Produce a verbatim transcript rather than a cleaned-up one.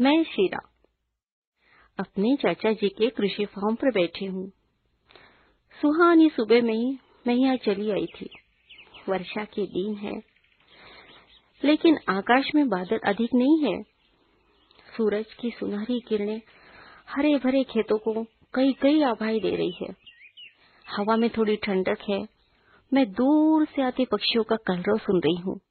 मैं शीरा अपने चाचा जी के कृषि फार्म पर बैठी हूँ। सुहानी सुबह में ही मैं यहाँ चली आई थी। वर्षा के दिन है, लेकिन आकाश में बादल अधिक नहीं है। सूरज की सुनहरी किरणें हरे भरे खेतों को कई कई आभाएं दे रही है। हवा में थोड़ी ठंडक है। मैं दूर से आते पक्षियों का कलरव सुन रही हूँ।